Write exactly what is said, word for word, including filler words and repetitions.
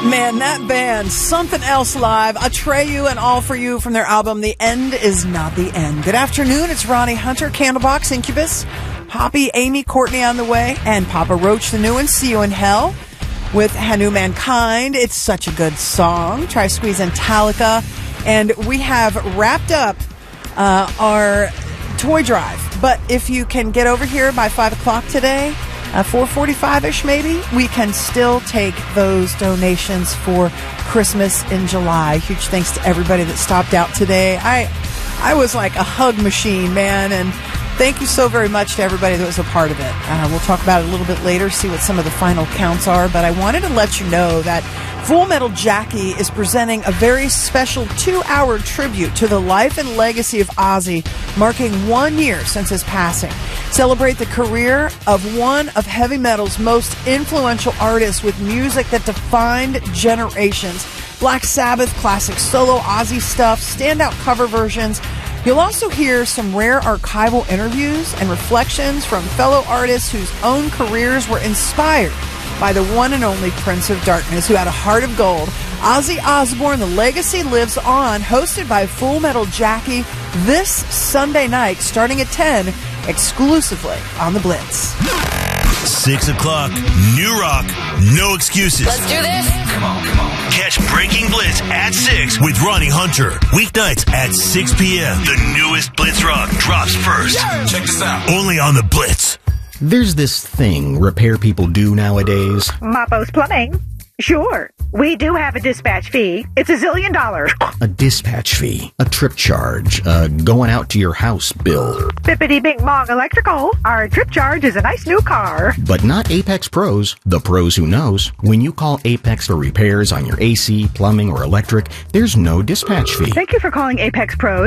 Man, that band, Something Else Live, Atreyu and All For You from their album, The End Is Not The End. Good afternoon, it's Ronnie Hunter, Candlebox, Incubus, Poppy, Amy, Courtney on the way, and Papa Roach, the new one, See You in Hell, with Hanu Mankind. It's such a good song. Try Squeeze and Metallica. And we have wrapped up uh, our toy drive. But if you can get over here by five o'clock today, Uh, four forty-five-ish maybe, we can still take those donations for Christmas in July. Huge thanks to everybody that stopped out today. I I was like a hug machine, man, and thank you so very much to everybody that was a part of it. Uh, we'll talk about it a little bit later, see what some of the final counts are, but I wanted to let you know that Full Metal Jackie is presenting a very special two-hour tribute to the life and legacy of Ozzy, marking one year since his passing. Celebrate the career of one of heavy metal's most influential artists with music that defined generations. Black Sabbath, classic solo Ozzy stuff, standout cover versions. You'll also hear some rare archival interviews and reflections from fellow artists whose own careers were inspired by the one and only Prince of Darkness, who had a heart of gold. Ozzy Osbourne, The Legacy Lives On, hosted by Full Metal Jackie this Sunday night, starting at ten, exclusively on the Blitz. Six o'clock, New Rock, no excuses. Let's do this. Come on, come on. Catch Breaking Blitz at six with Ronnie Hunter. Weeknights at six p.m. The newest Blitz Rock drops first. Yeah. Check this out. Only on the Blitz. There's this thing repair people do nowadays. Mapo's Plumbing. Sure, we do have a dispatch fee. It's a zillion dollars. A dispatch fee, a trip charge, uh, going out to your house bill. Bippity Bing Bong Electrical. Our trip charge is a nice new car. But not Apex Pros, the pros who knows. When you call Apex for repairs on your A C, plumbing, or electric, there's no dispatch fee. Thank you for calling Apex Pros.